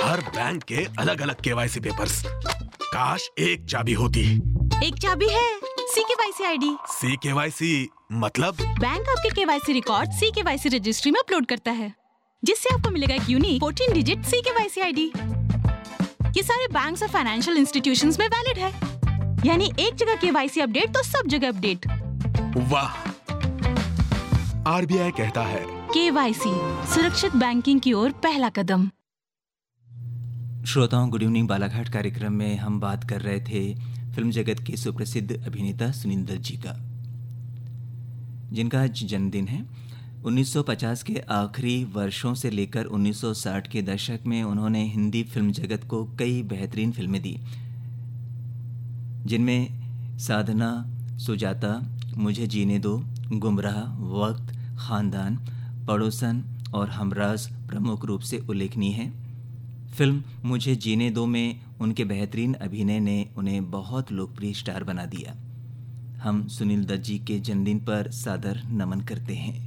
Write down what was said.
हर bank के अलग अलग केवाईसी पेपर्स। काश एक चाबी होती। एक चाबी है, CKYC आईडी। CKYC मतलब? बैंक आपके KYC रिकॉर्ड CKYC रजिस्ट्री में अपलोड करता है, जिससे आपको मिलेगा एक यूनिक 14 डिजिट CKYC आईडी। ये सारे बैंक्स और फाइनेंशियल इंस्टीट्यूशंस में वैलिड है, यानी एक जगह KYC अपडेट तो सब जगह अपडेट। वाह! RBI कहता है KYC सुरक्षित बैंकिंग की ओर पहला कदम। श्रोताओं, गुड इवनिंग बालाघाट कार्यक्रम में हम बात कर रहे थे फिल्म जगत के सुप्रसिद्ध अभिनेता सुनील दत्त जी का, जिनका आज जन्मदिन है। 1950 के आखिरी वर्षों से लेकर 1960 के दशक में उन्होंने हिंदी फिल्म जगत को कई बेहतरीन फिल्में दी, जिनमें साधना, सुजाता, मुझे जीने दो, गुमराह, वक्त, खानदान, पड़ोसन और हमराज प्रमुख रूप से उल्लेखनीय हैं। फिल्म मुझे जीने दो में उनके बेहतरीन अभिनय ने उन्हें बहुत लोकप्रिय स्टार बना दिया। हम सुनील दत्त जी के जन्मदिन पर सादर नमन करते हैं।